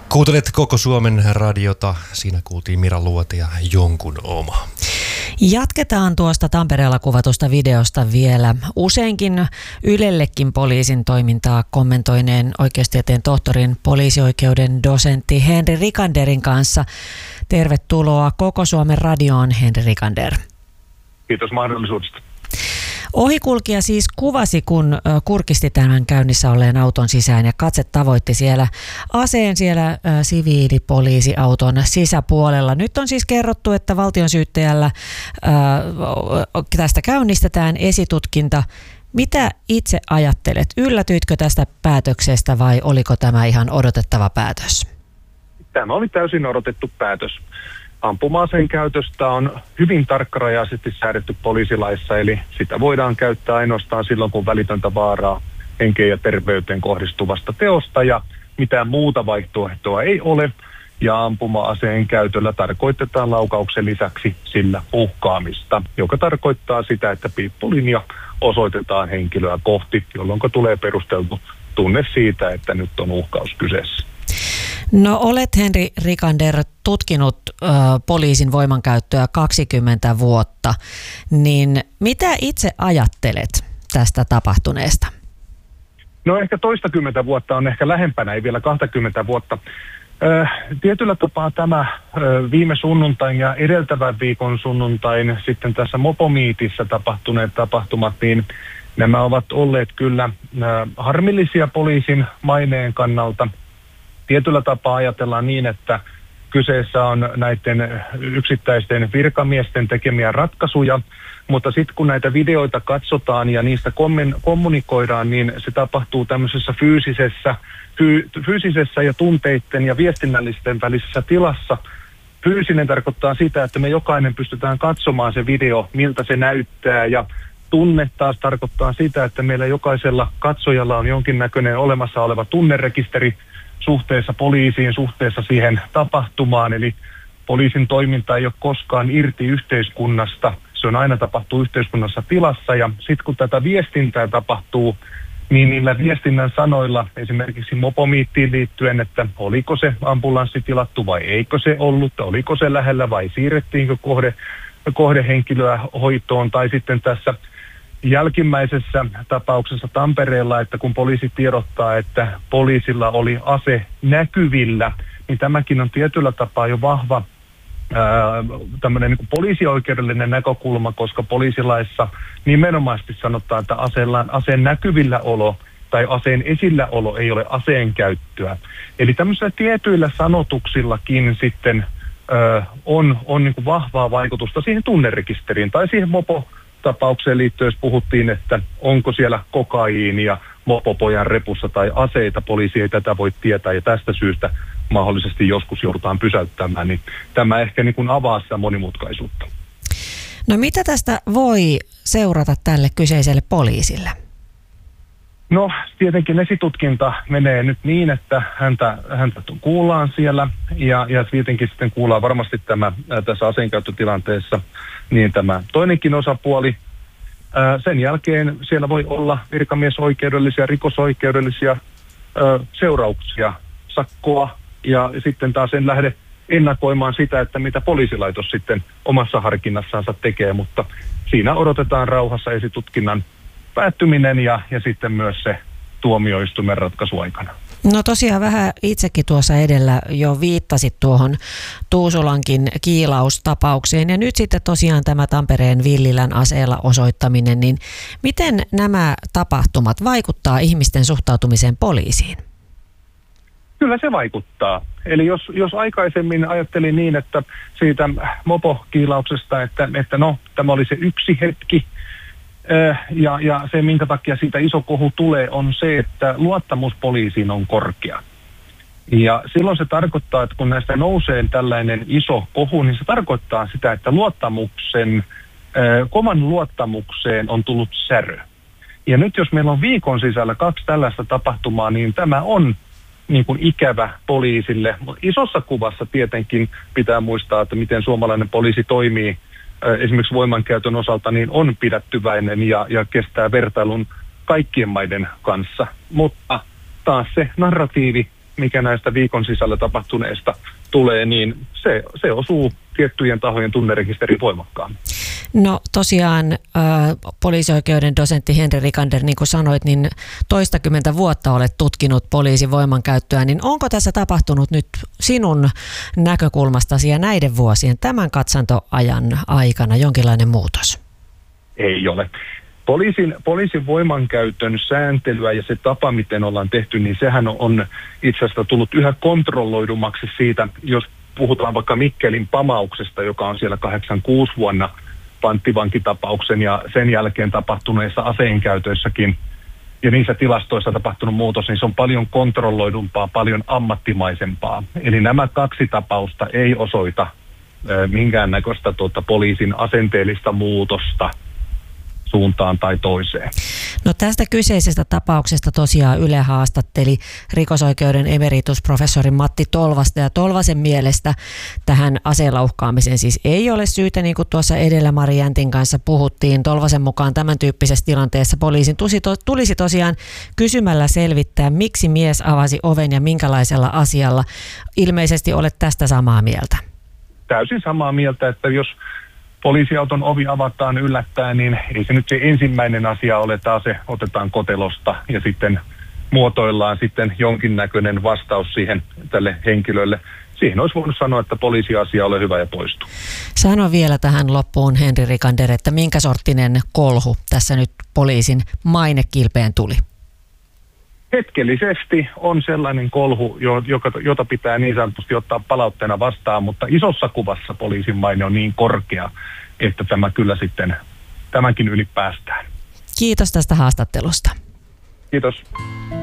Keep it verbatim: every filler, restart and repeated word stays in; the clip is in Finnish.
Kuuntelet koko Suomen radiota. Siinä kuultiin Mira Luoti ja Jonkun oma. Jatketaan tuosta Tampereella kuvatusta videosta vielä. Useinkin Ylellekin poliisin toimintaa kommentoineen oikeustieteen tohtorin poliisioikeuden dosentti Henri Rikanderin kanssa. Tervetuloa Koko Suomen radioon, Henri Rikander. Kiitos mahdollisuudesta. Ohikulkija siis kuvasi, kun kurkisti tämän käynnissä olleen auton sisään ja katse tavoitti siellä aseen siellä siviilipoliisiauton sisäpuolella. Nyt on siis kerrottu, että valtionsyyttäjällä tästä käynnistetään esitutkinta. Mitä itse ajattelet? Yllätyitkö tästä päätöksestä vai oliko tämä ihan odotettava päätös? Tämä oli täysin odotettu päätös. Ampuma-aseen käytöstä on hyvin tarkkarajaisesti säädetty poliisilaissa, eli sitä voidaan käyttää ainoastaan silloin, kun välitöntä vaaraa henkeen ja terveyteen kohdistuvasta teosta, ja mitään muuta vaihtoehtoa ei ole, ja ampuma-aseen käytöllä tarkoitetaan laukauksen lisäksi sillä uhkaamista, joka tarkoittaa sitä, että piippulinja osoitetaan henkilöä kohti, jolloin tulee perusteltu tunne siitä, että nyt on uhkaus kyseessä. No olet, Henri Rikander, tutkinut ö, poliisin voimankäyttöä kaksikymmentä vuotta, niin mitä itse ajattelet tästä tapahtuneesta? No ehkä toistakymmentä vuotta on ehkä lähempänä, ei vielä kaksikymmentä vuotta. Ö, tietyllä tapaa tämä ö, viime sunnuntain ja edeltävän viikon sunnuntain sitten tässä Mopomiitissä tapahtuneet tapahtumat, niin nämä ovat olleet kyllä ö, harmillisia poliisin maineen kannalta. Tietyllä tapaa ajatellaan niin, että kyseessä on näiden yksittäisten virkamiesten tekemiä ratkaisuja, mutta sitten kun näitä videoita katsotaan ja niistä kommunikoidaan, niin se tapahtuu tämmöisessä fyysisessä, fy, fyysisessä ja tunteiden ja viestinnällisten välisessä tilassa. Fyysinen tarkoittaa sitä, että me jokainen pystytään katsomaan se video, miltä se näyttää, ja tunne taas tarkoittaa sitä, että meillä jokaisella katsojalla on jonkinnäköinen olemassa oleva tunnerekisteri suhteessa poliisiin, suhteessa siihen tapahtumaan, eli poliisin toiminta ei ole koskaan irti yhteiskunnasta, se on aina tapahtuu yhteiskunnassa tilassa, ja sitten kun tätä viestintää tapahtuu, niin niillä viestinnän sanoilla, esimerkiksi Mopomiittiin liittyen, että oliko se ambulanssi tilattu vai eikö se ollut, oliko se lähellä vai siirrettiinkö kohde, kohdehenkilöä hoitoon, tai sitten tässä jälkimmäisessä tapauksessa Tampereella, että kun poliisi tiedottaa, että poliisilla oli ase näkyvillä, niin tämäkin on tietyllä tapaa jo vahva ää, tämmöinen niin kuin poliisioikeudellinen näkökulma, koska poliisilaissa nimenomaisesti sanotaan, että aseella, aseen näkyvillä olo tai aseen esilläolo ei ole aseen käyttöä. Eli tämmöisillä tietyillä sanotuksillakin sitten ää, on, on niin kuin vahvaa vaikutusta siihen tunnerekisteriin tai siihen mopo tapaukseen liittyen, jos puhuttiin, että onko siellä kokaiinia mopopojan repussa tai aseita, poliisi ei tätä voi tietää ja tästä syystä mahdollisesti joskus joudutaan pysäyttämään, niin tämä ehkä niin kuin avaa sitä monimutkaisuutta. No mitä tästä voi seurata tälle kyseiselle poliisille? No tietenkin esitutkinta menee nyt niin, että häntä, häntä kuullaan siellä ja, ja tietenkin sitten kuullaan varmasti tämä ää, tässä aseenkäyttötilanteessa niin tämä toinenkin osapuoli. Ää, sen jälkeen siellä voi olla virkamiesoikeudellisia, rikosoikeudellisia ää, seurauksia, sakkoa ja sitten taas en lähde ennakoimaan sitä, että mitä poliisilaitos sitten omassa harkinnassansa tekee, mutta siinä odotetaan rauhassa esitutkinnan päättyminen ja, ja sitten myös se tuomioistuimen ratkaisu aikana. No tosiaan vähän itsekin tuossa edellä jo viittasit tuohon Tuusulankin kiilaustapaukseen ja nyt sitten tosiaan tämä Tampereen Villilän aseella osoittaminen, niin miten nämä tapahtumat vaikuttaa ihmisten suhtautumiseen poliisiin? Kyllä se vaikuttaa. Eli jos, jos aikaisemmin ajattelin niin, että siitä mopokiilauksesta, että, että no tämä oli se yksi hetki, Ja, ja se, minkä takia siitä iso kohu tulee, on se, että luottamus poliisiin on korkea. Ja silloin se tarkoittaa, että kun näistä nousee tällainen iso kohu, niin se tarkoittaa sitä, että luottamuksen, kovan luottamukseen on tullut särö. Ja nyt jos meillä on viikon sisällä kaksi tällaista tapahtumaa, niin tämä on niin kuin ikävä poliisille. Isossa kuvassa tietenkin pitää muistaa, että miten suomalainen poliisi toimii esimerkiksi voimankäytön osalta, niin on pidättyväinen ja, ja kestää vertailun kaikkien maiden kanssa. Mutta taas se narratiivi, mikä näistä viikon sisällä tapahtuneesta tulee, niin se, se osuu tiettyjen tahojen tunnerekisteriin voimakkaan. No tosiaan äh, poliisioikeuden dosentti Henri Rikander, niin kuin sanoit, niin toistakymmentä vuotta olet tutkinut poliisin voimankäyttöä, niin onko tässä tapahtunut nyt sinun näkökulmastasi ja näiden vuosien tämän katsantoajan aikana jonkinlainen muutos? Ei ole. Poliisin, poliisin voimankäytön sääntelyä ja se tapa, miten ollaan tehty, niin sehän on itse asiassa tullut yhä kontrolloidummaksi siitä, jos puhutaan vaikka Mikkelin pamauksesta, joka on siellä kahdeksankymmentäkuusi vuonna panttivankitapauksen ja sen jälkeen tapahtuneissa aseenkäytöissäkin ja niissä tilastoissa tapahtunut muutos, niin se on paljon kontrolloidumpaa, paljon ammattimaisempaa. Eli nämä kaksi tapausta ei osoita äh, minkäännäköistä tuota, poliisin asenteellista muutosta suuntaan tai toiseen. No tästä kyseisestä tapauksesta tosiaan Yle haastatteli rikosoikeuden emeritusprofessori Matti Tolvasta, ja Tolvasen mielestä tähän aseella uhkaamiseen siis ei ole syytä, niin kuin tuossa edellä Mari Jäntin kanssa puhuttiin. Tolvasen mukaan tämän tyyppisessä tilanteessa poliisin tulisi tosiaan kysymällä selvittää, miksi mies avasi oven ja minkälaisella asialla. Ilmeisesti olet tästä samaa mieltä. Täysin samaa mieltä, että jos poliisiauton ovi avataan yllättäen, niin ei se nyt se ensimmäinen asia ole, taas se otetaan kotelosta ja sitten muotoillaan sitten jonkinnäköinen vastaus siihen tälle henkilölle. Siihen olisi voinut sanoa, että poliisiasia ole hyvä ja poistu. Sano vielä tähän loppuun, Henri Rikander, että minkä sorttinen kolhu tässä nyt poliisin mainekilpeen tuli? Hetkellisesti on sellainen kolhu, jota pitää niin sanotusti ottaa palautteena vastaan, mutta isossa kuvassa poliisin maine on niin korkea, että tämä kyllä sitten tämänkin yli päästään. Kiitos tästä haastattelusta. Kiitos.